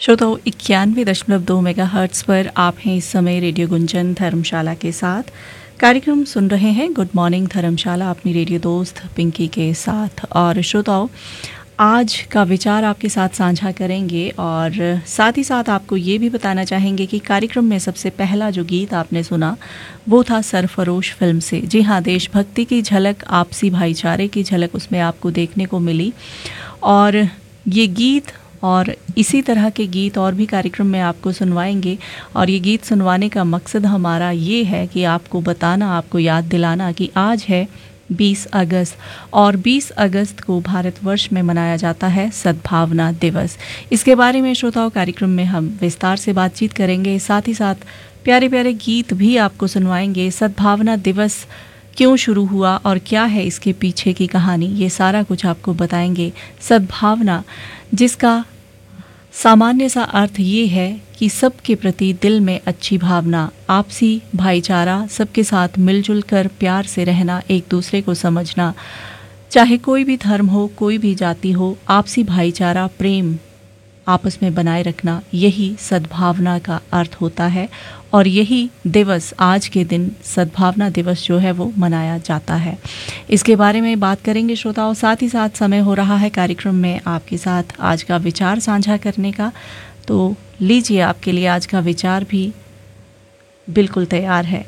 श्रोताओं 91.2 मेगाहर्ट्ज़ पर आप हैं इस समय रेडियो गुंजन धर्मशाला के साथ। कार्यक्रम सुन रहे हैं गुड मॉर्निंग धर्मशाला अपनी रेडियो दोस्त पिंकी के साथ। और श्रोताओं आज का विचार आपके साथ साझा करेंगे और साथ ही साथ आपको ये भी बताना चाहेंगे कि कार्यक्रम में सबसे पहला जो गीत आपने सुना वो था सरफरोश फिल्म से। जी हाँ, देशभक्ति की झलक, आपसी भाईचारे की झलक उसमें आपको देखने को मिली। और ये गीत और इसी तरह के गीत और भी कार्यक्रम में आपको सुनवाएंगे। और ये गीत सुनवाने का मकसद हमारा ये है कि आपको बताना, आपको याद दिलाना कि आज है 20 अगस्त और 20 अगस्त को भारतवर्ष में मनाया जाता है सद्भावना दिवस। इसके बारे में श्रोताओं कार्यक्रम में हम विस्तार से बातचीत करेंगे, साथ ही साथ प्यारे प्यारे गीत भी आपको सुनवाएंगे। सद्भावना दिवस क्यों शुरू हुआ और क्या है इसके पीछे की कहानी, ये सारा कुछ आपको बताएंगे। सद्भावना जिसका सामान्य सा अर्थ ये है कि सबके प्रति दिल में अच्छी भावना, आपसी भाईचारा, सबके साथ मिलजुल कर प्यार से रहना, एक दूसरे को समझना, चाहे कोई भी धर्म हो, कोई भी जाति हो, आपसी भाईचारा, प्रेम आपस में बनाए रखना, यही सद्भावना का अर्थ होता है। और यही दिवस, आज के दिन सद्भावना दिवस जो है वो मनाया जाता है। इसके बारे में बात करेंगे श्रोताओं। साथ ही साथ समय हो रहा है कार्यक्रम में आपके साथ आज का विचार साझा करने का, तो लीजिए आपके लिए आज का विचार भी बिल्कुल तैयार है।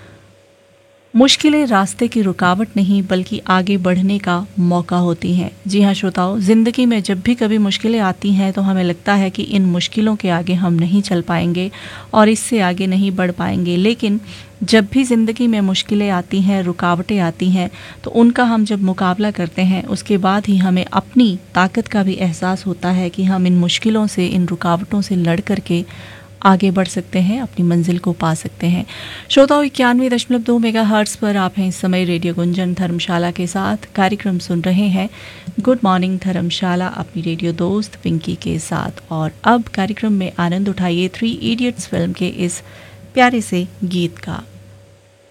मुश्किलें रास्ते की रुकावट नहीं बल्कि आगे बढ़ने का मौका होती हैं। जी हाँ श्रोताओं, ज़िंदगी में जब भी कभी मुश्किलें आती हैं तो हमें लगता है कि इन मुश्किलों के आगे हम नहीं चल पाएंगे और इससे आगे नहीं बढ़ पाएंगे। लेकिन जब भी ज़िंदगी में मुश्किलें आती हैं, रुकावटें आती हैं, तो उनका हम जब मुकाबला करते हैं उसके बाद ही हमें अपनी ताकत का भी एहसास होता है कि हम इन मुश्किलों से, इन रुकावटों से लड़ करके आगे बढ़ सकते हैं, अपनी मंजिल को पा सकते हैं। श्रोताओं 91.2 मेगाहर्ट्ज़ पर आप हैं इस समय रेडियो गुंजन धर्मशाला के साथ। कार्यक्रम सुन रहे हैं गुड मॉर्निंग धर्मशाला अपनी रेडियो दोस्त पिंकी के साथ। और अब कार्यक्रम में आनंद उठाइए 3 इडियट्स फिल्म के इस प्यारे से गीत का।